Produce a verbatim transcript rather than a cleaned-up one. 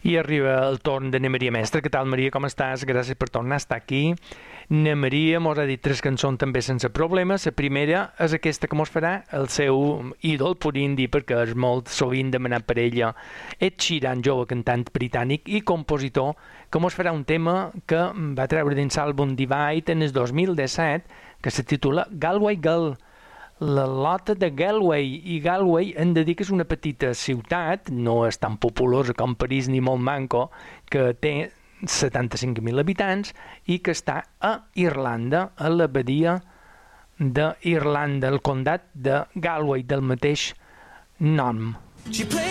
I arriba el torn de na Maria Mestre. Què tal, Maria, com estàs? Gràcies per tornar a estar aquí. Na Maria mos ha dit tres cançons també sense problemes. La primera és aquesta que mos farà el seu ídol pur indi, perquè és molt sovint demanat per ella. Ed Sheeran, jove cantant britànic i compositor, que mos farà un tema que va treure dins l'àlbum Divide en el dos mil disset, que se titula Galway Girl. La lota de Galway, i Galway hem de dir que és una petita ciutat, no és tan populosa com París ni molt manco, que té setanta-cinc mil habitants i que està a Irlanda, a la badia d'Irlanda, el condat de Galway, del mateix nom.